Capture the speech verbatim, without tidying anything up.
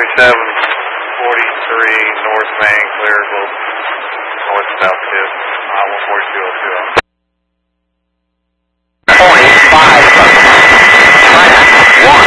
thirty-seven forty-three North Main, clear, go north south tip, I one forty-two oh two.